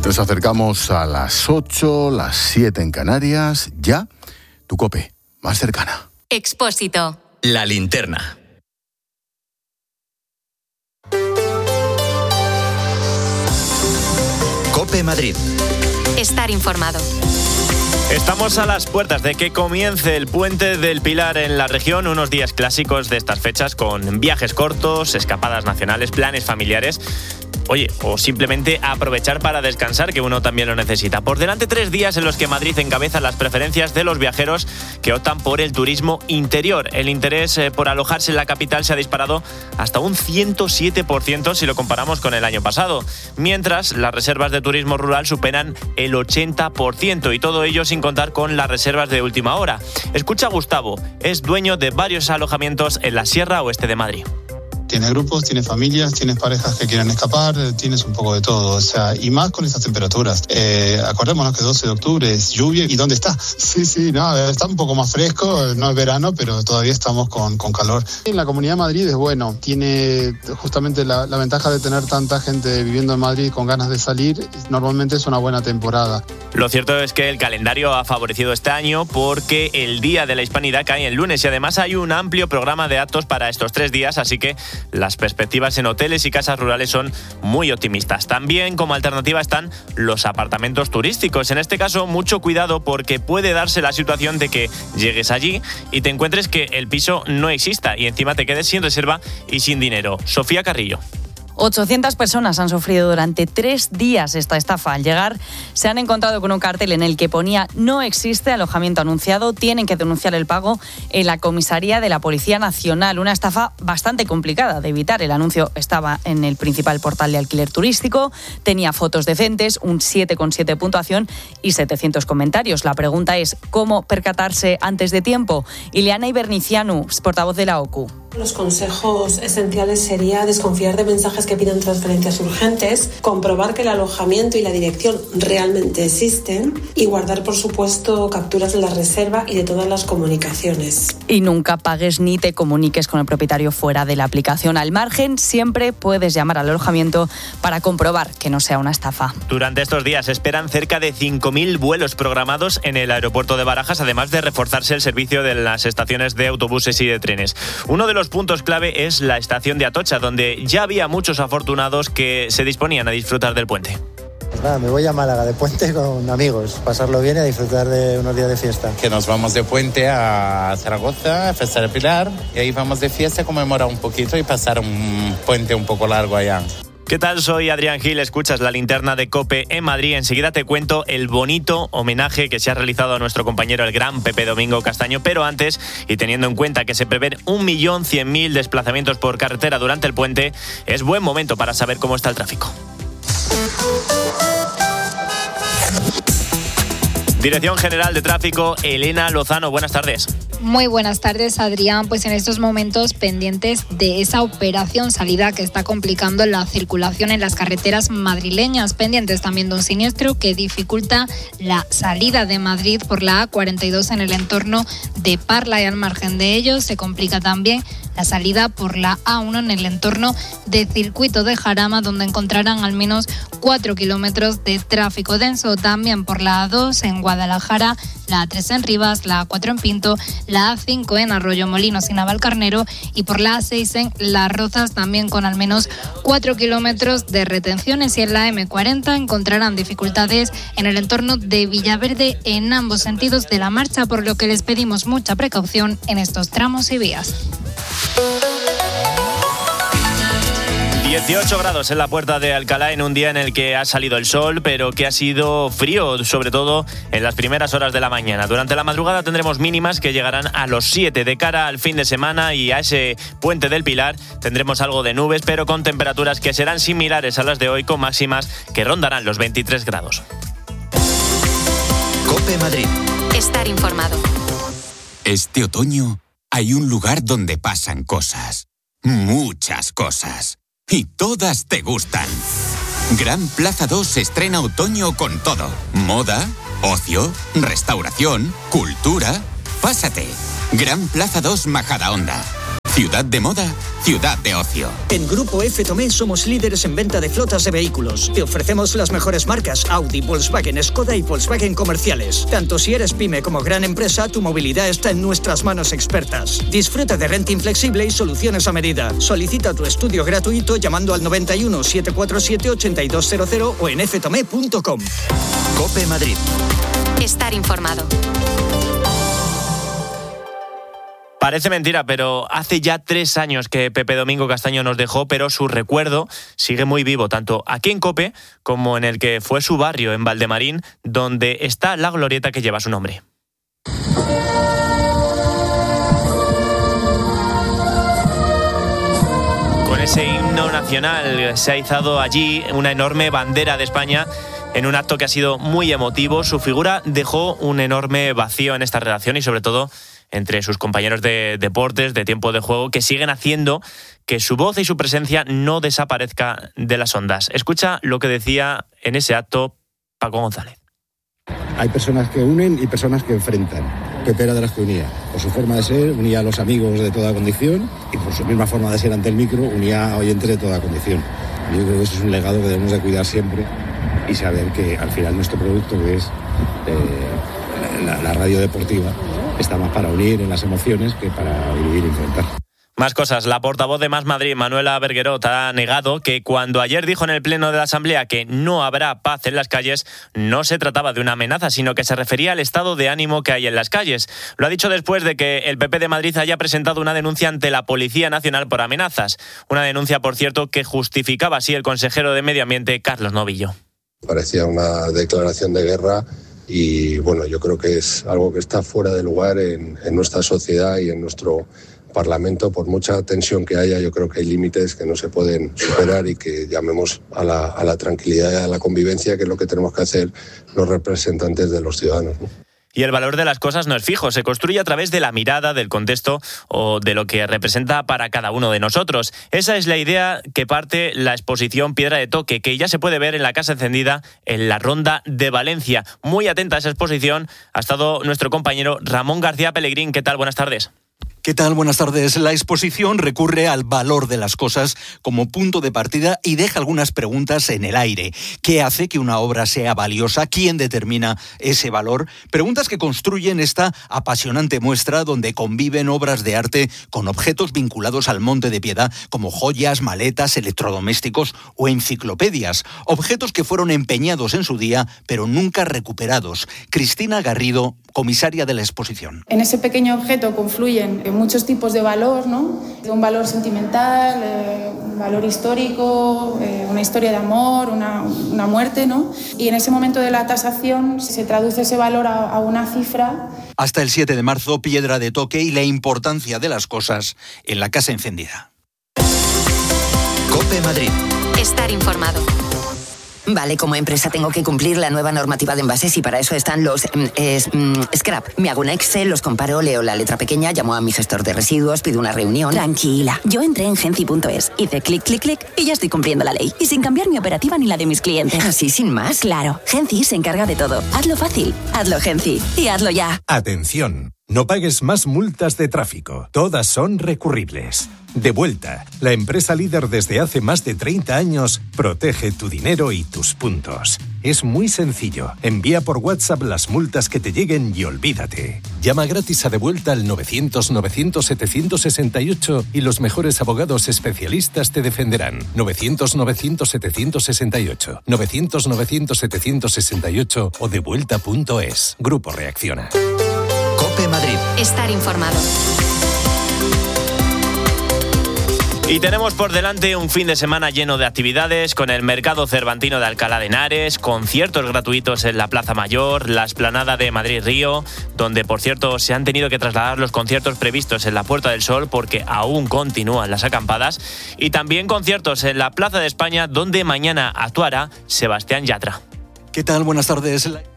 Nos acercamos a las 8, las 7 en Canarias. Ya, tu COPE, más cercana. Expósito. La linterna. COPE Madrid. Estar informado. Estamos a las puertas de que comience el Puente del Pilar en la región, unos días clásicos de estas fechas con viajes cortos, escapadas nacionales, planes familiares. Oye, o simplemente aprovechar para descansar, que uno también lo necesita. Por delante 3 días en los que Madrid encabeza las preferencias de los viajeros que optan por el turismo interior. El interés por alojarse en la capital se ha disparado hasta un 107% si lo comparamos con el año pasado, mientras las reservas de turismo rural superan el 80%, y todo ello sin contar con las reservas de última hora. Escucha a Gustavo, es dueño de varios alojamientos en la Sierra Oeste de Madrid. Tienes grupos, tienes familias, tienes parejas que quieren escapar, tienes un poco de todo, o sea, y más con estas temperaturas. Acordémonos que 12 de octubre es lluvia, ¿y dónde está? Sí, no, está un poco más fresco, no es verano, pero todavía estamos con calor. En la Comunidad de Madrid es bueno, tiene justamente la ventaja de tener tanta gente viviendo en Madrid con ganas de salir, normalmente es una buena temporada. Lo cierto es que el calendario ha favorecido este año porque el Día de la Hispanidad cae el lunes y además hay un amplio programa de actos para estos 3 días, así que las perspectivas en hoteles y casas rurales son muy optimistas. También como alternativa están los apartamentos turísticos. En este caso, mucho cuidado porque puede darse la situación de que llegues allí y te encuentres que el piso no exista y encima te quedes sin reserva y sin dinero. Sofía Carrillo. 800 personas han sufrido durante 3 días esta estafa. Al llegar, se han encontrado con un cartel en el que ponía "no existe alojamiento anunciado, tienen que denunciar el pago en la comisaría de la Policía Nacional". Una estafa bastante complicada de evitar. El anuncio estaba en el principal portal de alquiler turístico, tenía fotos decentes, un 7,7 puntuación y 700 comentarios. La pregunta es, ¿cómo percatarse antes de tiempo? Ileana Ibernicianu, portavoz de la OCU. Los consejos esenciales sería desconfiar de mensajes que piden transferencias urgentes, comprobar que el alojamiento y la dirección realmente existen y guardar, por supuesto, capturas de la reserva y de todas las comunicaciones. Y nunca pagues ni te comuniques con el propietario fuera de la aplicación. Al margen, siempre puedes llamar al alojamiento para comprobar que no sea una estafa. Durante estos días esperan cerca de 5.000 vuelos programados en el aeropuerto de Barajas, además de reforzarse el servicio de las estaciones de autobuses y de trenes. Uno de los puntos clave es la estación de Atocha, donde ya había muchos afortunados que se disponían a disfrutar del puente. Pues nada, me voy a Málaga de puente con amigos, pasarlo bien y a disfrutar de unos días de fiesta. Que nos vamos de puente a Zaragoza, a Festa del Pilar, y ahí vamos de fiesta, conmemorar un poquito y pasar un puente un poco largo allá. ¿Qué tal? Soy Adrián Gil, escuchas la linterna de COPE en Madrid. Enseguida te cuento el bonito homenaje que se ha realizado a nuestro compañero el gran Pepe Domingo Castaño, pero antes, y teniendo en cuenta que se prevén 1.100.000 desplazamientos por carretera durante el puente, es buen momento para saber cómo está el tráfico. Dirección General de Tráfico, Elena Lozano, buenas tardes. Muy buenas tardes, Adrián. Pues en estos momentos pendientes de esa operación salida que está complicando la circulación en las carreteras madrileñas, pendientes también de un siniestro que dificulta la salida de Madrid por la A42 en el entorno de Parla, y al margen de ello se complica también la salida por la A1 en el entorno de Circuito de Jarama, donde encontrarán al menos 4 kilómetros de tráfico denso. También por la A2 en Guadalajara, la A3 en Rivas, la A4 en Pinto, la A5 en Arroyo Molinos y Navalcarnero, y por la A6 en Las Rozas, también con al menos 4 kilómetros de retenciones. Y en la M40 encontrarán dificultades en el entorno de Villaverde en ambos sentidos de la marcha, por lo que les pedimos mucha precaución en estos tramos y vías. 18 grados en la Puerta de Alcalá en un día en el que ha salido el sol, pero que ha sido frío, sobre todo en las primeras horas de la mañana. Durante la madrugada tendremos mínimas que llegarán a los 7. De cara al fin de semana y a ese Puente del Pilar tendremos algo de nubes, pero con temperaturas que serán similares a las de hoy, con máximas que rondarán los 23 grados. COPE Madrid. Estar informado. Este otoño hay un lugar donde pasan cosas. Muchas cosas. Y todas te gustan. Gran Plaza 2 se estrena otoño con todo. Moda, ocio, restauración, cultura. Pásate. Gran Plaza 2 Majadahonda. Ciudad de moda, ciudad de ocio. En Grupo F. Tomé somos líderes en venta de flotas de vehículos. Te ofrecemos las mejores marcas Audi, Volkswagen, Skoda y Volkswagen comerciales. Tanto si eres pyme como gran empresa, tu movilidad está en nuestras manos expertas. Disfruta de renting flexible y soluciones a medida. Solicita tu estudio gratuito llamando al 91 747 8200 o en ftome.com. COPE Madrid. Estar informado. Parece mentira, pero hace ya 3 años que Pepe Domingo Castaño nos dejó, pero su recuerdo sigue muy vivo, tanto aquí en COPE como en el que fue su barrio, en Valdemarín, donde está la glorieta que lleva su nombre. Con ese himno nacional se ha izado allí una enorme bandera de España en un acto que ha sido muy emotivo. Su figura dejó un enorme vacío en esta redacción y sobre todo entre sus compañeros de deportes, de tiempo de juego, que siguen haciendo que su voz y su presencia no desaparezca de las ondas. Escucha lo que decía en ese acto Paco González. Hay personas que unen y personas que enfrentan. Pepe era de las que unía. Por su forma de ser, unía a los amigos de toda condición y por su misma forma de ser ante el micro, unía a oyentes de toda condición. Yo creo que eso es un legado que debemos de cuidar siempre y saber que al final nuestro producto, que es la radio deportiva, está más para unir en las emociones que para dividir y enfrentar. Más cosas. La portavoz de Más Madrid, Manuela Berguerot, ha negado que cuando ayer dijo en el pleno de la Asamblea que no habrá paz en las calles, no se trataba de una amenaza, sino que se refería al estado de ánimo que hay en las calles. Lo ha dicho después de que el PP de Madrid haya presentado una denuncia ante la Policía Nacional por amenazas. Una denuncia, por cierto, que justificaba así el consejero de Medio Ambiente, Carlos Novillo. Parecía una declaración de guerra. Y bueno, yo creo que es algo que está fuera de lugar en nuestra sociedad y en nuestro Parlamento. Por mucha tensión que haya, yo creo que hay límites que no se pueden superar y que llamemos a la tranquilidad y a la convivencia, que es lo que tenemos que hacer los representantes de los ciudadanos, ¿no? Y el valor de las cosas no es fijo, se construye a través de la mirada, del contexto o de lo que representa para cada uno de nosotros. Esa es la idea que parte la exposición Piedra de Toque, que ya se puede ver en la Casa Encendida en la Ronda de Valencia. Muy atenta a esa exposición ha estado nuestro compañero Ramón García Pellegrín. ¿Qué tal? Buenas tardes. ¿Qué tal? Buenas tardes. La exposición recurre al valor de las cosas como punto de partida y deja algunas preguntas en el aire. ¿Qué hace que una obra sea valiosa? ¿Quién determina ese valor? Preguntas que construyen esta apasionante muestra donde conviven obras de arte con objetos vinculados al Monte de Piedad, como joyas, maletas, electrodomésticos o enciclopedias. Objetos que fueron empeñados en su día, pero nunca recuperados. Cristina Garrido, comisaria de la exposición. En ese pequeño objeto confluyen muchos tipos de valor, ¿no? Un valor sentimental, un valor histórico, una historia de amor, una muerte, ¿no? Y en ese momento de la tasación se traduce ese valor a una cifra. Hasta el 7 de marzo, Piedra de Toque y la importancia de las cosas en la Casa Encendida. COPE Madrid. Estar informado. Vale, como empresa tengo que cumplir la nueva normativa de envases y para eso están los scrap. Me hago un Excel, los comparo, leo la letra pequeña, llamo a mi gestor de residuos, pido una reunión. Tranquila, yo entré en Genci.es, hice clic, clic, clic y ya estoy cumpliendo la ley. Y sin cambiar mi operativa ni la de mis clientes. ¿Así sin más? Claro, Genci se encarga de todo. Hazlo fácil, hazlo Genci y hazlo ya. Atención, no pagues más multas de tráfico. Todas son recurribles. Devuelta, la empresa líder desde hace más de 30 años, protege tu dinero y tus puntos. Es muy sencillo. Envía por WhatsApp las multas que te lleguen y olvídate. Llama gratis a Devuelta al 900-900-768 y los mejores abogados especialistas te defenderán. 900-900-768. 900-900-768 o devuelta.es. Grupo Reacciona. COPE Madrid. Estar informado. Y tenemos por delante un fin de semana lleno de actividades, con el Mercado Cervantino de Alcalá de Henares, conciertos gratuitos en la Plaza Mayor, la Explanada de Madrid Río, donde por cierto se han tenido que trasladar los conciertos previstos en la Puerta del Sol porque aún continúan las acampadas, y también conciertos en la Plaza de España, donde mañana actuará Sebastián Yatra. ¿Qué tal? Buenas tardes.